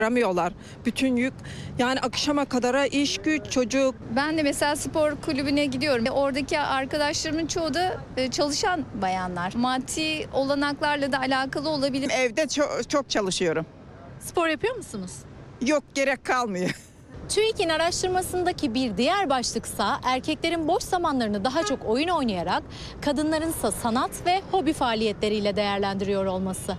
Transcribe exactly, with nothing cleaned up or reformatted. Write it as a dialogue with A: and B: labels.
A: Ramıyorlar. Bütün yük yani akşama kadara iş güç çocuk.
B: Ben de mesela spor kulübüne gidiyorum. Oradaki arkadaşlarımın çoğu da çalışan bayanlar. Maddi olanaklarla da alakalı olabilir.
C: Evde çok, çok çalışıyorum.
D: Spor yapıyor musunuz?
C: Yok, gerek kalmıyor.
D: TÜİK'in araştırmasındaki bir diğer başlıksa erkeklerin boş zamanlarını daha çok oyun oynayarak, kadınlarınsa sanat ve hobi faaliyetleriyle değerlendiriyor olması.